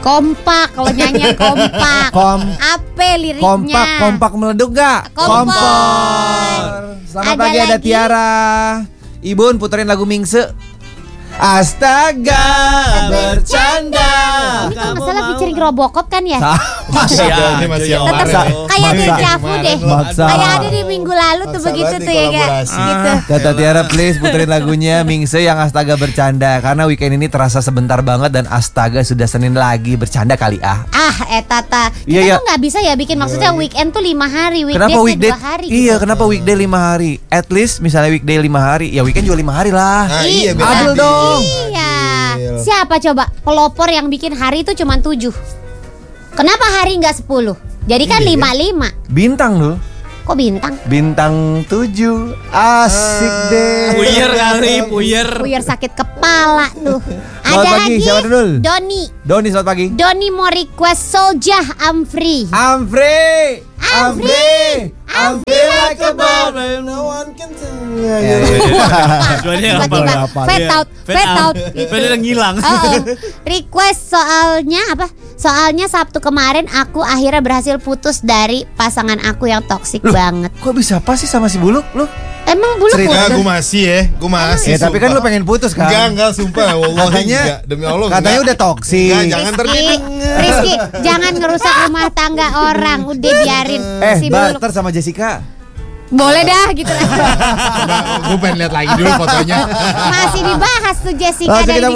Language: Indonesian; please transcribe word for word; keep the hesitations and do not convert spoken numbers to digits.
Kompak, kalau nyanyi kompak. Kom Apa liriknya? Kompak, kompak meleduk gak? Kompor. Selamat Ada pagi, ada lagi? Tiara. Ibun puterin lagu Mingse. Astaga, bercanda. Ini kalau nggak salah featuring Robocop kan ya? Masih ya, Ini masih yang yang Tetap kemarin. kayak Maksa. dejavu deh. Maksa. Kayak ada di minggu lalu tuh Maksa begitu banget tuh ya kan? dikolaborasi. Gitu. Kata Tiara, please puterin lagunya Mingse yang astaga bercanda. Karena weekend ini terasa sebentar banget dan astaga sudah Senin lagi. Bercanda kali ah. Ah, etata. Kita Iya, iya. tuh nggak bisa ya bikin maksudnya weekend tuh lima hari, Kenapa weekdays weekday? dua hari. Iya, gitu. kenapa weekday lima hari? At least misalnya weekday lima hari, ya weekend juga lima hari lah. Nah, Ih, iya biar adil adil. dong. Iya. Adil. Siapa coba pelopor yang bikin hari itu cuma tujuh? Kenapa hari nggak sepuluh? Jadi kan Iya. lima lima. Bintang loh. Kok bintang? Bintang tujuh. Asik deh. Puyer kali, puyer. Puyer sakit kepala tuh. Selamat Ada pagi, lagi siapa dulu? Doni. Doni, selamat pagi. Doni mau request Soljah I'm Free. Amfri, Amfri, Amfri like a bird. No one can tell. Ya, ya, ya. Tujuannya apa? Tiba-tiba apa? fade Iya. out, fade out. Fade udah ngilang. Oh, oh. Request soalnya apa? Soalnya Sabtu kemarin aku akhirnya berhasil putus dari pasangan aku yang toksik Loh, banget. Kok bisa apa sih sama si Buluk lu? Emang bulu Cerita Enggak, putus? gue masih ya, gue masih. Ya tapi kan lu pengen putus kan? Enggak, enggak, sumpah. Wallahi Katanya, enggak. Demi Allah katanya enggak. udah toksik. Enggak, jangan Rizky, terdengar. Rizky, jangan ngerusak rumah tangga orang. Udah biarin Eh, si Mbak, Buluk. ntar sama Jessica. Boleh dah gitu. Gue pengen lihat lagi dulu fotonya. Masih dibahas tuh Jessica Langsung dari kita